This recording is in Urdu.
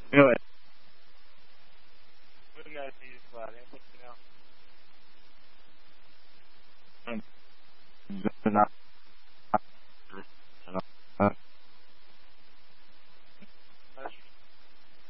Go ahead. What do you guys need to add? Anything else?